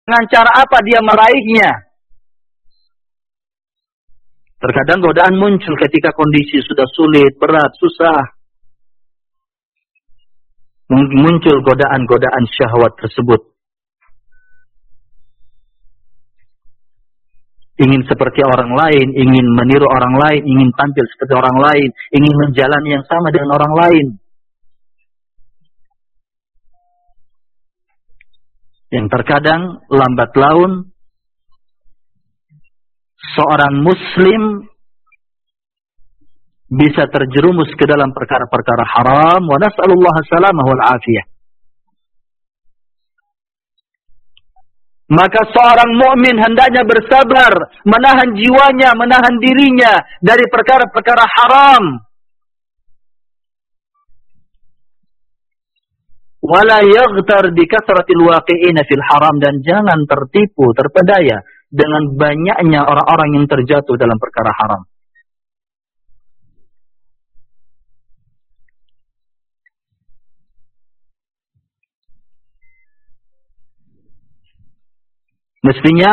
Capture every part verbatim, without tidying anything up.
dengan cara apa dia meraihnya. Terkadang godaan muncul ketika kondisi sudah sulit, berat, susah. Muncul godaan-godaan syahwat tersebut. Ingin seperti orang lain, ingin meniru orang lain, ingin tampil seperti orang lain, ingin menjalani yang sama dengan orang lain. Yang terkadang lambat laun seorang muslim bisa terjerumus ke dalam perkara-perkara haram, wa nas'alullah salamah wal afiyah. Maka seorang mukmin hendaknya bersabar, menahan jiwanya, menahan dirinya dari perkara-perkara haram. Wala yaghtar bi kathratil waqi'ina fil haram, dan jangan tertipu, terpedaya dengan banyaknya orang-orang yang terjatuh dalam perkara haram. Mestinya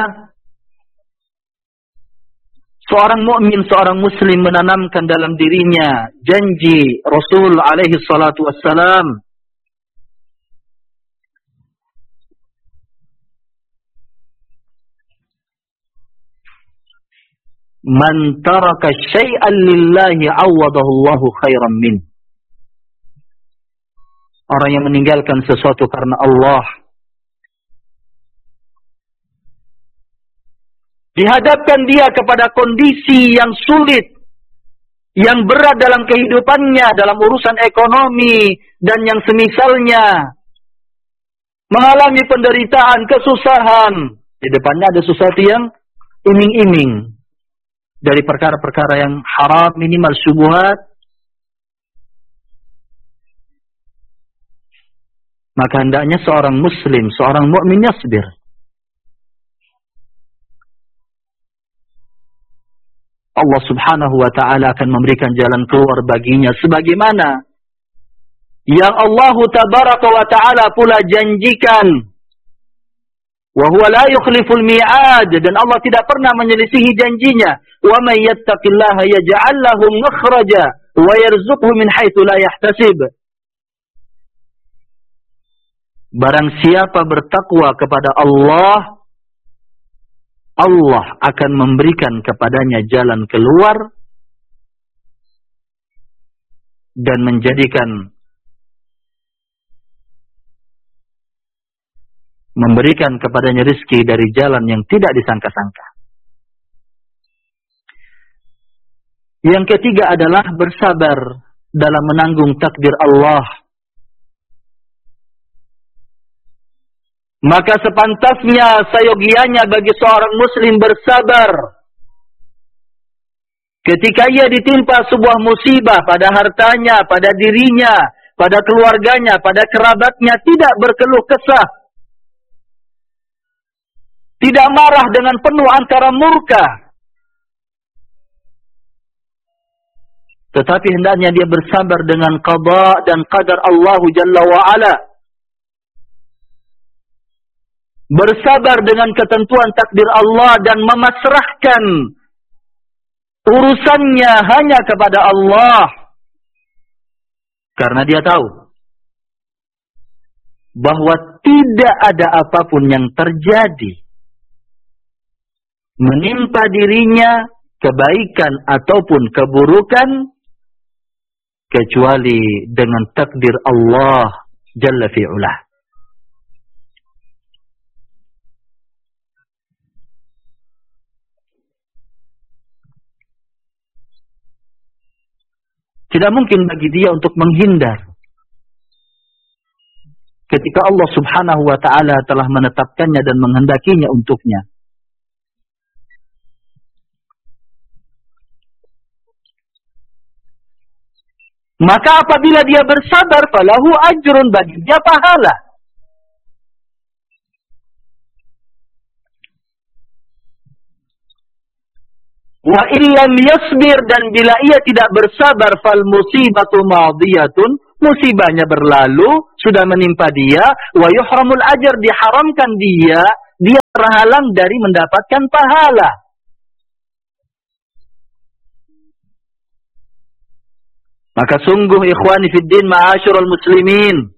seorang mukmin, seorang muslim menanamkan dalam dirinya janji Rasul alaihi salatu wassalam, man taraka syai'an lillahi awadahu Allahu khairan min. Orang yang meninggalkan sesuatu karena Allah, dihadapkan dia kepada kondisi yang sulit, yang berat dalam kehidupannya, dalam urusan ekonomi dan yang semisalnya, mengalami penderitaan, kesusahan. Di depannya ada sesuatu yang iming-iming dari perkara-perkara yang haram, minimal syubhat. Maka hendaknya seorang muslim, seorang mukmin yasbir. Allah subhanahu wa ta'ala akan memberikan jalan keluar baginya sebagaimana yang Allah tabaraka wa ta'ala pula janjikan. Wa huwa la yukhliful mi'ad, dan Allah tidak pernah menyelisihi janjinya. Wa may yattaqillaha yaj'al lahu makhraja wa yarzuqhu min haitsu la yahtasib. Barang siapa bertakwa kepada Allah, Allah akan memberikan kepadanya jalan keluar dan menjadikan, memberikan kepadanya rezeki dari jalan yang tidak disangka-sangka. Yang ketiga adalah bersabar dalam menanggung takdir Allah. Maka sepantasnya, sayogianya bagi seorang muslim bersabar ketika ia ditimpa sebuah musibah pada hartanya, pada dirinya, pada keluarganya, pada kerabatnya, tidak berkeluh kesah, tidak marah dengan penuh angkara murka, tetapi hendaknya dia bersabar dengan qada dan qadar Allah Jalla wa'ala. Bersabar dengan ketentuan takdir Allah dan memasrahkan urusannya hanya kepada Allah. Karena dia tahu bahwa tidak ada apapun yang terjadi menimpa dirinya, kebaikan ataupun keburukan, kecuali dengan takdir Allah Jalla fi'ulah. Tidak mungkin bagi dia untuk menghindar ketika Allah subhanahu wa ta'ala telah menetapkannya dan menghendakinya untuknya. Maka apabila dia bersabar, falahu ajrun, bagi dia pahala. Wa illam yasbir, dan bila ia tidak bersabar, fal musibatu madiyatun, musibahnya berlalu, sudah menimpa dia, wa yuhramul ajr, diharamkan dia dia terhalang dari mendapatkan pahala. Maka sungguh ikhwani fiddin ma'asyiral muslimin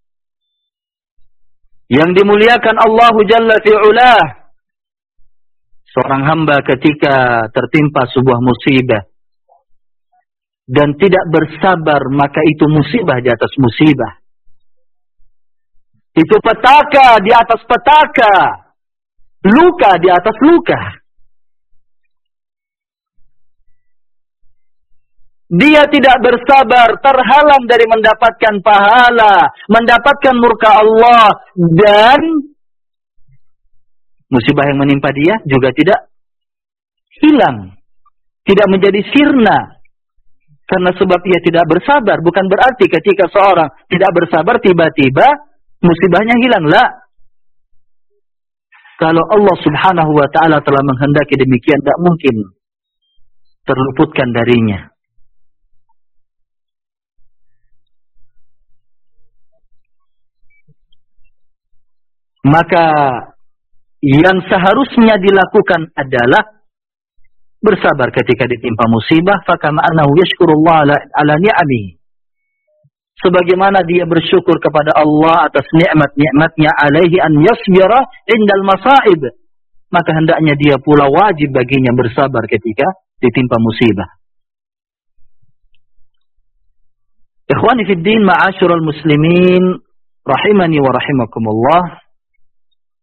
yang dimuliakan Allah Jalla fi'ulah, seorang hamba ketika tertimpa sebuah musibah dan tidak bersabar, maka itu musibah di atas musibah. Itu petaka di atas petaka, luka di atas luka. Dia tidak bersabar, terhalang dari mendapatkan pahala, mendapatkan murka Allah, dan musibah yang menimpa dia juga tidak hilang, tidak menjadi sirna. Karena sebab ia tidak bersabar, bukan berarti ketika seorang tidak bersabar tiba-tiba musibahnya hilang. La. Kalau Allah Subhanahu wa taala telah menghendaki demikian, tidak mungkin terluputkan darinya. Maka yang seharusnya dilakukan adalah bersabar ketika ditimpa musibah, fakama annahu yashkurullah ala, ala ni'amihi. Sebagaimana dia bersyukur kepada Allah atas nikmat-nikmatnya, alaihi an yasbira indal masaib. Maka hendaknya dia pula wajib baginya bersabar ketika ditimpa musibah. Ikhwani fiddin ma'asyiral muslimin rahimani wa rahimakumullah.